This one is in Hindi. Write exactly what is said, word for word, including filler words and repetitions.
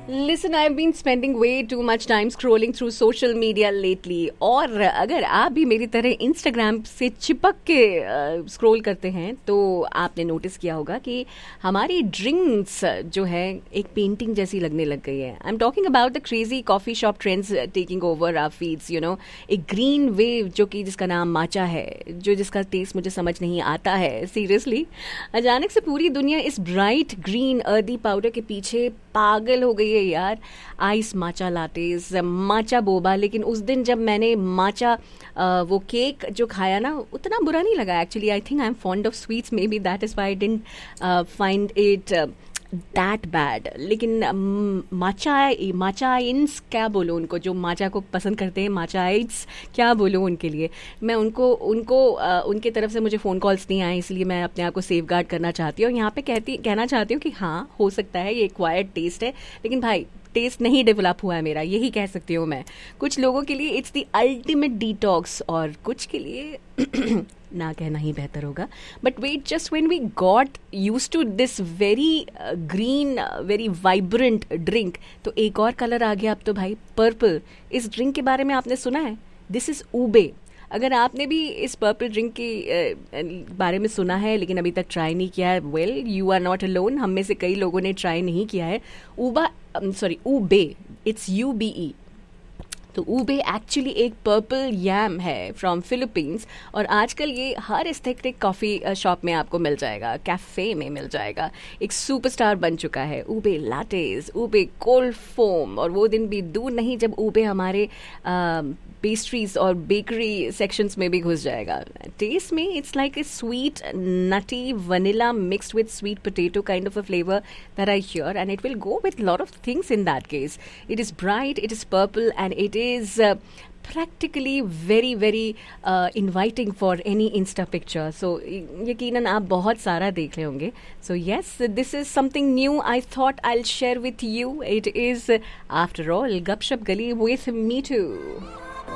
Listen, I've been spending way too much time scrolling through social media lately. और अगर आप भी मेरी तरह इंस्टाग्राम से चिपक के स्क्रॉल uh, करते हैं तो आपने नोटिस किया होगा कि हमारी ड्रिंक्स जो है एक पेंटिंग जैसी लगने लग गई है. I am talking about the crazy coffee shop trends taking over our feeds. You know, एक ग्रीन वेव जो कि जिसका नाम माचा है, जो जिसका टेस्ट मुझे समझ नहीं आता है. सीरियसली, अचानक से पूरी दुनिया इस ब्राइट ग्रीन अर्दी पाउडर के पीछे पागल हो गई है यार. आइस माचा लाटेस, माचा बोबा. लेकिन उस दिन जब मैंने माचा वो केक जो खाया ना, उतना बुरा नहीं लगा actually. I think I am fond of sweets, may be that is why I didn't find it that bad. लेकिन माचा माचा इंस क्या बोलो उनको, जो माचा को पसंद करते हैं, माचा आइट्स क्या बोलो उनके लिए. मैं उनको उनको uh, उनके तरफ से मुझे फ़ोन कॉल्स नहीं आए, इसलिए मैं अपने आप को सेफ गार्ड करना चाहती हूँ. और यहाँ पे कहती कहना चाहती हूँ कि हाँ, हो सकता है ये एक्वायर्ड टेस्ट है, लेकिन भाई टेस्ट नहीं डेवलप हुआ है मेरा, यही कह सकती हूँ मैं. कुछ लोगों के लिए इट्स द अल्टीमेट डिटॉक्स और कुछ के लिए ना कहना ही बेहतर होगा. But wait, just when we got used to this very green very vibrant drink, तो एक और कलर आ गया अब तो भाई, पर्पल. इस ड्रिंक के बारे में आपने सुना है? दिस इज ऊबे. अगर आपने भी इस पर्पल ड्रिंक के बारे में सुना है लेकिन अभी तक ट्राई नहीं किया है, well you are not alone. हम में से कई लोगों ने ट्राई नहीं किया है. ऊबा सॉरी ऊबे, इट्स यू बी ई. तो ऊबे एक्चुअली एक पर्पल यैम है फ्रॉम फिलीपींस, और आजकल ये हर एस्थेटिक कॉफ़ी शॉप में आपको मिल जाएगा, कैफ़े में मिल जाएगा. एक सुपरस्टार बन चुका है ऊबे लाटेस, ऊबे कोल्ड फोम. और वो दिन भी दूर नहीं जब ऊबे हमारे पेस्ट्रीज और बेकरी सेक्शंस में भी घुस जाएगा. टेस्ट में it's like a sweet nutty vanilla mixed with sweet potato kind of a flavour that I hear, and it will go with lot of things in that case. It is bright, it is purple, and it is uh, practically very very uh, inviting for any insta picture. So yakinan aap bahut sara dekh rahe honge. So yes, this is something new I thought I'll share with you. It is, after all, Gupshup Gali with Me Too.